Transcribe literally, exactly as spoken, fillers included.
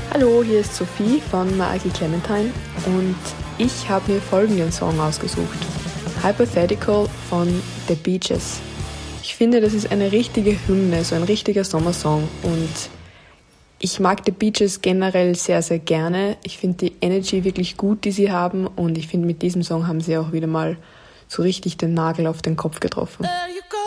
Hallo, hier ist Sophie von My Ugly Clementine und ich habe mir folgenden Song ausgesucht. Hypothetical von The Beaches. Ich finde, das ist eine richtige Hymne, so ein richtiger Sommersong und ich mag The Beaches generell sehr, sehr gerne. Ich finde die Energy wirklich gut, die sie haben und ich finde, mit diesem Song haben sie auch wieder mal so richtig den Nagel auf den Kopf getroffen.